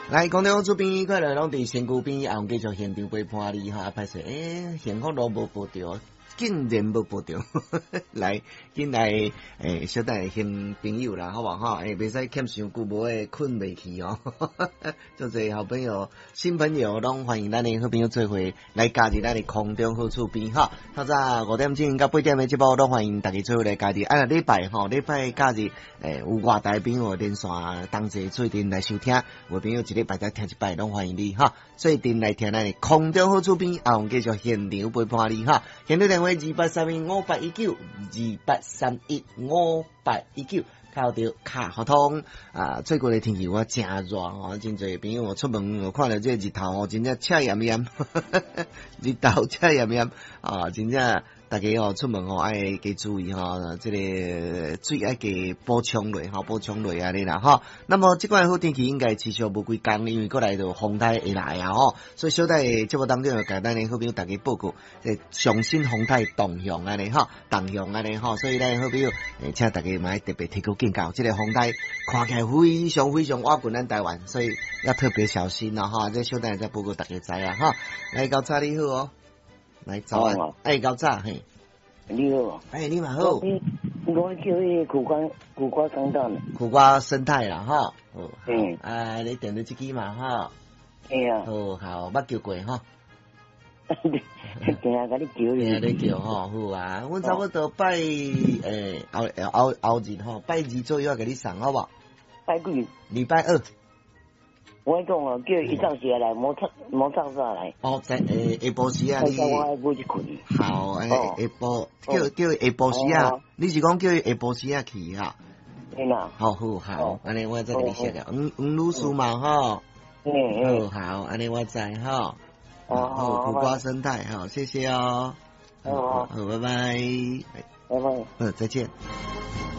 来，空中出兵，快乐拢伫身躯边，也继续现场陪伴你哈，歹势，幸福都无报着。竟然无报着，来，紧来，小弟新朋友啦，好不好？袂使欠伤久，无会困袂去哦。做侪好朋友、新朋友，拢欢迎咱的好朋友做伙来加入咱的空中好厝边哈。透早5点钟到8点的节目，拢欢迎大家做伙来加入。礼拜假日，有外台朋友连线同齐做阵来收听，有朋友一礼拜再听一摆，拢欢迎你哈。做阵来听咱的空中好厝边，也继续现场陪伴你哈。现场电话28315819，28315819，靠着卡互通啊！最近的天气我真热哦，真侪朋友我出门我看到这日头哦，真正赤炎炎，日头赤炎炎啊，真正。大家哦出门哦爱加注意哈，这个水爱加补充落哈，补充落安尼啦哈。那么这款好天气应该持续无几工，因为过来就风台会来啊吼，所以小弟节目当中就甲咱的好朋友大家报告，上新风台动向安尼哈，动向安尼哈，所以咱好朋友请大家买特别提高警告，这个风台看起来非常非常靠近咱台湾，所以要特别小心啦哈。这小弟再报告大家知啊哈。来，高早你好哦。来早安，高早嘿， 你好， 你嘛好， 我叫伊苦瓜生蛋， 苦瓜生态啦哈，你电到这支嘛哈，好，捌叫过哈， 定下甲你叫你叫哈，好啊，阮差不多拜后日吼，拜2左右甲你送好不？ 拜几？ 礼拜2。 我讲哦，叫伊早时来，莫早来。 哦，在下晡时啊，你我爱买一困。 好，下晡叫下晡时啊，你是讲叫伊下晡时啊去哈？ 对啦。 好，安尼我再给你写了，黄鲁苏嘛哈。好，安尼我知哈。好，苦瓜生态哈，谢谢哦。 好， 拜拜。 拜拜。 再见。